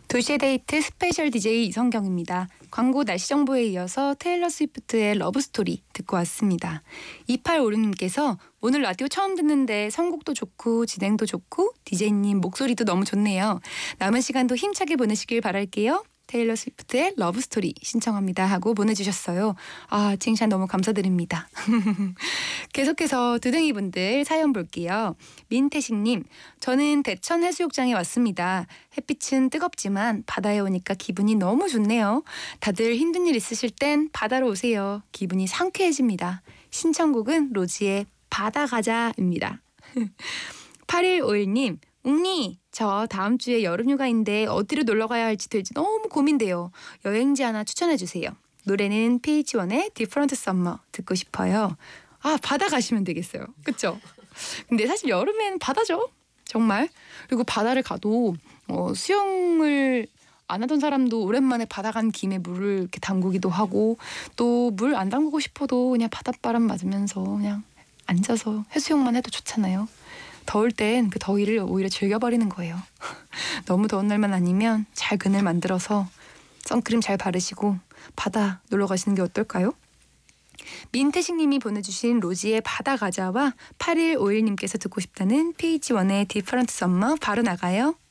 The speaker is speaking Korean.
도시의 데이트 스페셜 DJ 이성경입니다. 광고 날씨 정보에 이어서 테일러 스위프트의 러브스토리 듣고 왔습니다. 2856님께서 오늘 라디오 처음 듣는데 선곡도 좋고 진행도 좋고 DJ님 목소리도 너무 좋네요. 남은 시간도 힘차게 보내시길 바랄게요. 테일러 스위프트의 러브스토리 신청합니다 하고 보내주셨어요. 아, 칭찬 너무 감사드립니다. 계속해서 두둥이분들 사연 볼게요. 민태식님, 저는 대천 해수욕장에 왔습니다. 햇빛은 뜨겁지만 바다에 오니까 기분이 너무 좋네요. 다들 힘든 일 있으실 땐 바다로 오세요. 기분이 상쾌해집니다. 신청곡은 로지의 바다 가자입니다. 8151님, 웅니, 저 다음 주에 여름휴가인데 어디로 놀러 가야 할지 될지 너무 고민돼요. 여행지 하나 추천해주세요. 노래는 PH1의 Different Summer 듣고 싶어요. 아, 바다 가시면 되겠어요. 그쵸? 근데 사실 여름엔 바다죠. 정말. 그리고 바다를 가도 수영을 안 하던 사람도 오랜만에 바다 간 김에 물을 이렇게 담그기도 하고, 또 물 안 담그고 싶어도 그냥 바닷바람 맞으면서 그냥 앉아서 해수욕만 해도 좋잖아요. 더울 땐 그 더위를 오히려 즐겨버리는 거예요. 너무 더운 날만 아니면 잘 그늘 만들어서 선크림 잘 바르시고 바다 놀러 가시는 게 어떨까요? 민태식님이 보내주신 로지의 바다 가자와 8151님께서 듣고 싶다는 PH1의 Different Summer 바로 나가요.